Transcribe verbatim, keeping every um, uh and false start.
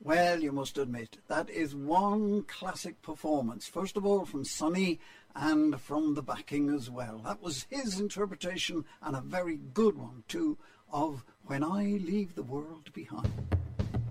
Well, you must admit, that is one classic performance. First of all from Sonny and from the backing as well. That was his interpretation, and a very good one too, of When I Leave the World Behind.